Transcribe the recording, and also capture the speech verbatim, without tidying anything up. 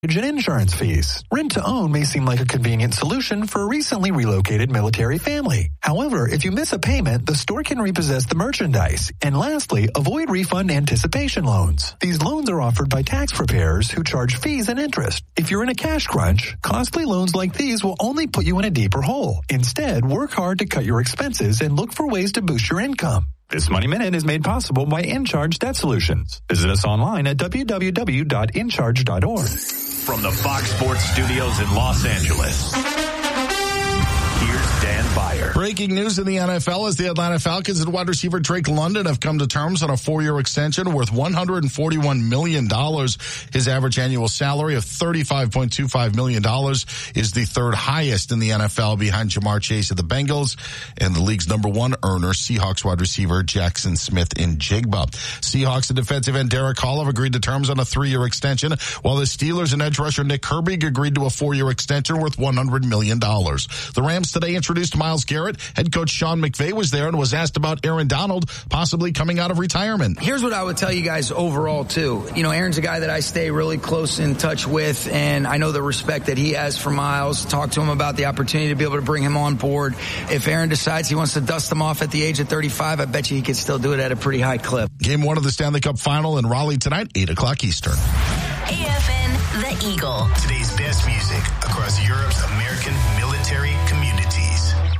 and insurance fees. Rent to own may seem like a convenient solution for a recently relocated military family. However, if you miss a payment, the store can repossess the merchandise. And lastly, avoid refund anticipation loans. These loans are offered by tax preparers who charge fees and interest. If you're in a cash crunch, costly loans like these will only put you in a deeper hole. Instead, work hard to cut your expenses and look for ways to boost your income. This Money Minute is made possible by InCharge Debt Solutions. Visit us online at w w w dot in charge dot org. From the Fox Sports Studios in Los Angeles, here's Dan Byer. Breaking news in the N F L as the Atlanta Falcons and wide receiver Drake London have come to terms on a four-year extension worth one hundred forty-one million dollars. His average annual salary of thirty-five point two five million dollars is the third highest in the N F L behind Jamar Chase of the Bengals and the league's number one earner, Seahawks wide receiver Jackson Smith-Njigba. Seahawks and defensive end Derek Hall have agreed to terms on a three-year extension, while the Steelers and edge rusher Nick Herbig agreed to a four-year extension worth one hundred million dollars. The Rams today introduced Myles Garrett. Head coach Sean McVay was there and was asked about Aaron Donald possibly coming out of retirement. Here's what I would tell you guys overall, too. You know, Aaron's a guy that I stay really close in touch with, and I know the respect that he has for Myles. Talk to him about the opportunity to be able to bring him on board. If Aaron decides he wants to dust him off at the age of thirty-five, I bet you he could still do it at a pretty high clip. Game one of the Stanley Cup Final in Raleigh tonight, eight o'clock Eastern. A F N, The Eagle. Today's best music across Europe's American military community.